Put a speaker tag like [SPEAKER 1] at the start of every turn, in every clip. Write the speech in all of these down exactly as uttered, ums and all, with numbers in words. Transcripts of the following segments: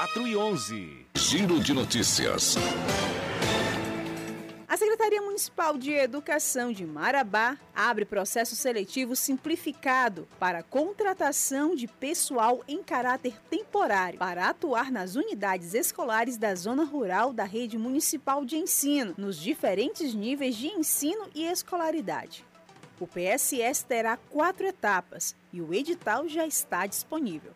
[SPEAKER 1] quatro e onze.
[SPEAKER 2] Giro de notícias.
[SPEAKER 3] A Secretaria Municipal de Educação de Marabá abre processo seletivo simplificado para contratação de pessoal em caráter temporário para atuar nas unidades escolares da zona rural da rede municipal de ensino, nos diferentes níveis de ensino e escolaridade. O P S S terá quatro etapas e o edital já está disponível.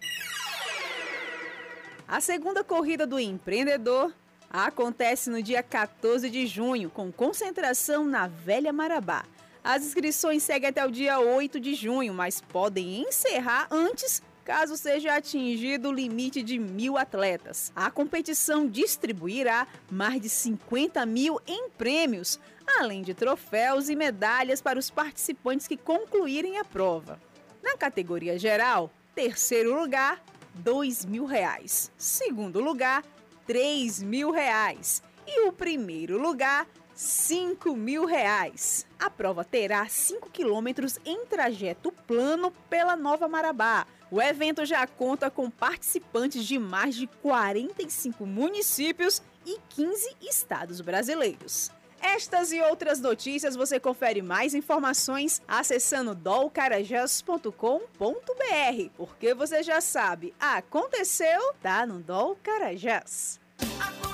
[SPEAKER 3] A segunda corrida do empreendedor acontece no dia quatorze de junho, com concentração na Velha Marabá. As inscrições seguem até o dia oito de junho, mas podem encerrar antes, caso seja atingido o limite de mil atletas. A competição distribuirá mais de cinquenta mil em prêmios, além de troféus e medalhas para os participantes que concluírem a prova. Na categoria geral, terceiro lugar, dois mil reais. Segundo lugar, três mil reais. E o primeiro lugar, cinco mil reais. A prova terá cinco quilômetros em trajeto plano pela Nova Marabá. O evento já conta com participantes de mais de quarenta e cinco municípios e quinze estados brasileiros. Estas e outras notícias você confere mais informações acessando dol carajás ponto com ponto br, porque você já sabe, aconteceu, tá no Dol Carajás.